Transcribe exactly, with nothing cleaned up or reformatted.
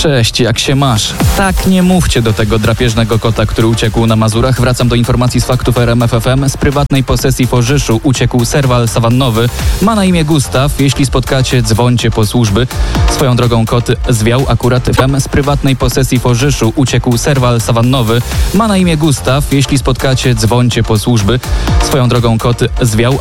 Cześć, jak się masz? Tak, nie mówcie do tego drapieżnego kota, który uciekł na Mazurach. Wracam do informacji z faktów R M F F M. Z prywatnej posesji w Orzyszu uciekł serwal sawannowy. Ma na imię Gustaw. Jeśli spotkacie, dzwońcie po służby. Swoją drogą kot zwiał akurat w Z prywatnej posesji w Orzyszu uciekł serwal sawannowy. Ma na imię Gustaw. Jeśli spotkacie, dzwońcie po służby. Swoją drogą kot zwiał